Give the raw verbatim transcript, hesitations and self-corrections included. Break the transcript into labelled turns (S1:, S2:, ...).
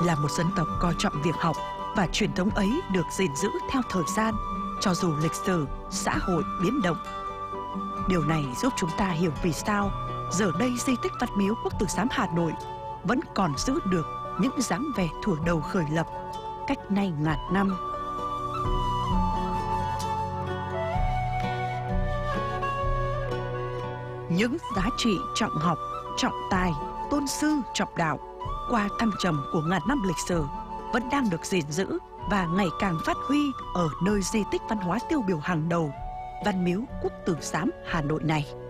S1: là một dân tộc coi trọng việc học và truyền thống ấy được gìn giữ theo thời gian, cho dù lịch sử, xã hội biến động. Điều này giúp chúng ta hiểu vì sao giờ đây di tích Văn Miếu Quốc Tử Giám Hà Nội vẫn còn giữ được những dáng vẻ thuở đầu khởi lập cách nay ngàn năm. Những giá trị trọng học, trọng tài, tôn sư, trọng đạo qua thăng trầm của ngàn năm lịch sử vẫn đang được gìn giữ và ngày càng phát huy ở nơi di tích văn hóa tiêu biểu hàng đầu, Văn Miếu Quốc Tử Giám Hà Nội này.